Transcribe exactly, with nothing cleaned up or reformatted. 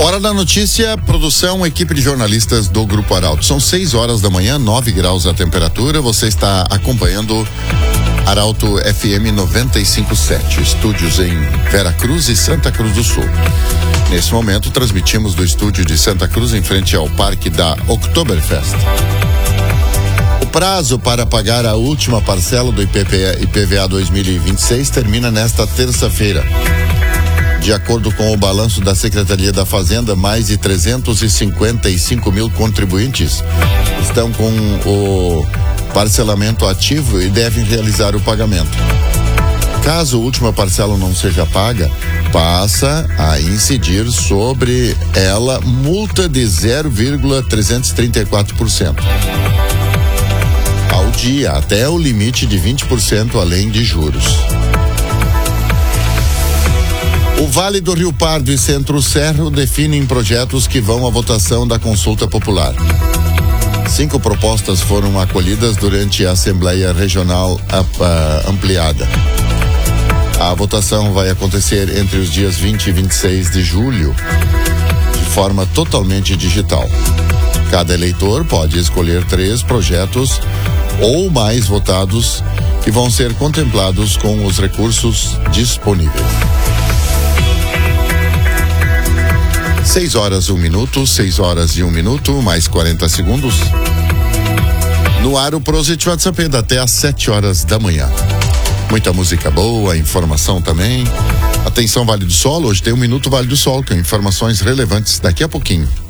Hora da notícia, produção, equipe de jornalistas do Grupo Arauto. São seis horas da manhã, nove graus a temperatura. Você está acompanhando Arauto F M noventa e cinco ponto sete, estúdios em Veracruz e Santa Cruz do Sul. Nesse momento, transmitimos do estúdio de Santa Cruz em frente ao parque da Oktoberfest. O prazo para pagar a última parcela do I P V A dois mil e vinte e seis termina nesta terça-feira. De acordo com o balanço da Secretaria da Fazenda, mais de trezentos e cinquenta e cinco mil contribuintes estão com o parcelamento ativo e devem realizar o pagamento. Caso a última parcela não seja paga, passa a incidir sobre ela multa de zero vírgula trezentos e trinta e quatro por cento ao dia, até o limite de vinte por cento além de juros. O Vale do Rio Pardo e Centro-Serra definem projetos que vão à votação da consulta popular. Cinco propostas foram acolhidas durante a Assembleia Regional ampliada. A votação vai acontecer entre os dias vinte e vinte e seis de julho, de forma totalmente digital. Cada eleitor pode escolher três projetos ou mais votados que vão ser contemplados com os recursos disponíveis. Seis horas, um minuto, seis horas e um minuto, mais quarenta segundos. No ar, o Prosit WhatsApp até às sete horas da manhã. Muita música boa, informação também. Atenção, Vale do Sol, hoje tem um Minuto Vale do Sol, com informações relevantes daqui a pouquinho.